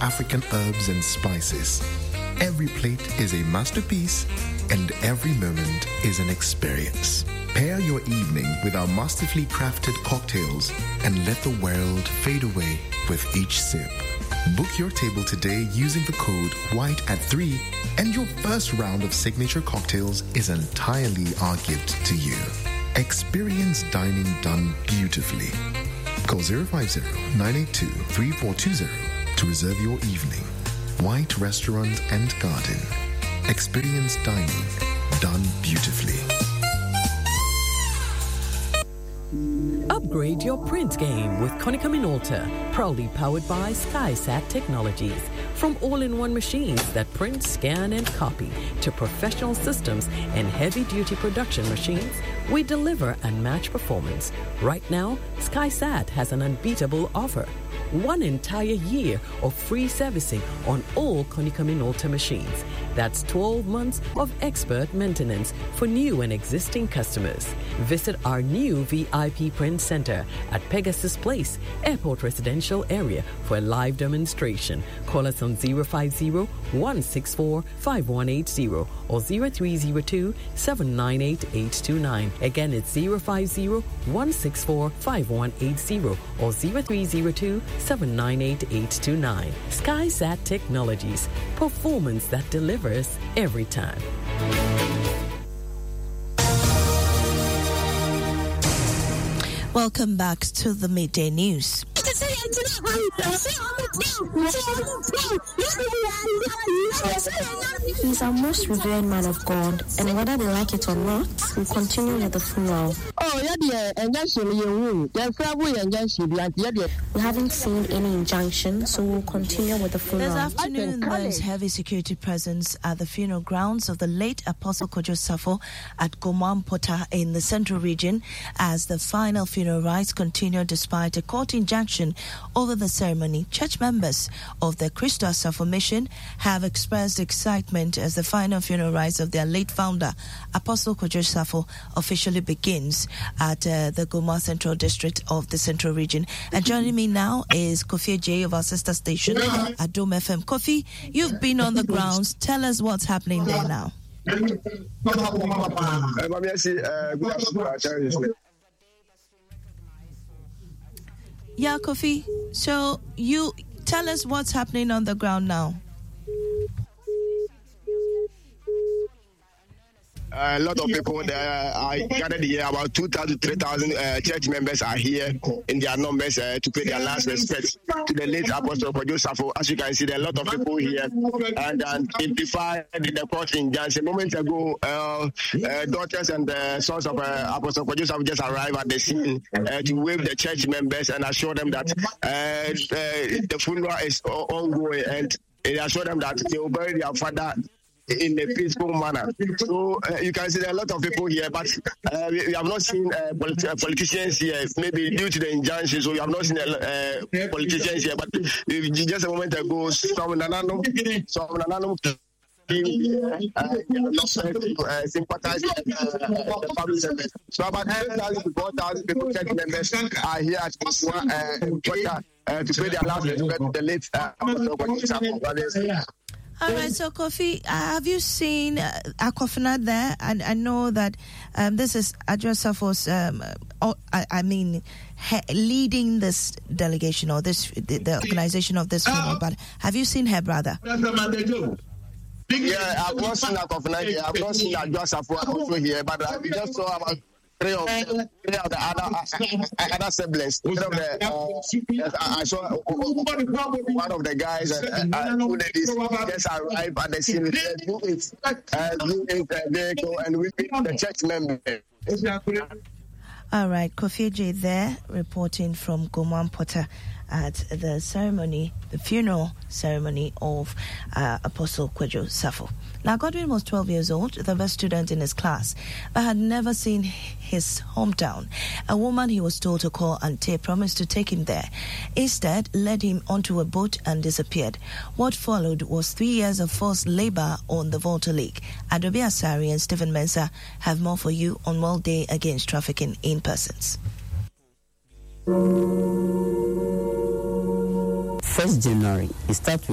African herbs and spices. Every plate is a masterpiece, and every moment is an experience. Pair your evening with our masterfully crafted cocktails and let the world fade away with each sip. Book your table today using the code WHITE@3, and your first round of signature cocktails is entirely our gift to you. Experience dining done beautifully. Call 050-982-3420 to reserve your evening. White Restaurant and Garden. Experience dining done beautifully. Upgrade your print game with Konica Minolta, proudly powered by SkySat Technologies. From all-in-one machines that print, scan, and copy to professional systems and heavy-duty production machines, we deliver unmatched performance. Right now, SkySat has an unbeatable offer. 1 entire year of free servicing on all Konica Minolta machines. That's 12 months of expert maintenance for new and existing customers. Visit our new VIP print center at Pegasus Place, Airport Residential Area for a live demonstration. Call us on 050-164-5180 or 0302-798-829. Again, it's 050-164-5180 or 0302-798-829. SkySat Technologies, performance that delivers every time. Welcome back to the Midday News. He's our most revered man of God, and whether they like it or not, we'll continue with the funeral. We haven't seen any injunction, so we'll continue with the funeral. This afternoon, there's heavy security presence at the funeral grounds of the late Apostle Kojo Safo at Gomam Pota in the Central Region as the final funeral rites continue despite a court injunction over the ceremony. Church members of the Christo Safo Mission have expressed excitement as the final funeral rites of their late founder, Apostle Kojo Safo, officially begins at the Goma Central District of the Central Region. And joining me now is Kofi J of our sister station at Dome FM. Kofi, you've been on the grounds. Tell us what's happening there now. Yeah, Kofi. So you tell us what's happening on the ground now. A lot of people there are gathered here. About 2,000, 3,000 church members are here in their numbers to pay their last respect to the late Apostle Kojo Safo. As you can see, there are a lot of people here and amplified the court injunction. A moment ago, daughters and sons of Apostle Kojo Safo just arrived at the scene to wave the church members and assure them that the funeral is ongoing, and they assure them that they will bury their father in a peaceful manner. So you can see there are a lot of people here, but we have not seen politicians here, maybe due to the injunction, so we have not seen politicians here. But just a moment ago, some Nanano sympathize the public service. So about 3,000 to 4,000 people, church members, are here at to pay their last respect to the late Apostle Kojo Safo. All right, so Kofi, have you seen Akofina there? And I know that this is Adjo Safo's, leading this delegation or the organization of this funeral, but have you seen her brother? Yeah, I've not seen Akofina here. I've not seen Adjo Safo also here, but I just saw about three of the other siblings. I saw one of the guys and two ladies just arrived at the scene with vehicle and with the church members. All right, Kofi J there reporting from Gomam Pota at the ceremony, the funeral ceremony of Apostle Kojo Safo. Now, Godwin was 12 years old, the best student in his class, but had never seen his hometown. A woman he was told to call Ante promised to take him there. Instead, led him onto a boat and disappeared. What followed was 3 years of forced labor on the Volta Lake. Adobe Asari and Stephen Mensah have more for you on World Day Against Trafficking in Persons. 1st January, it starts with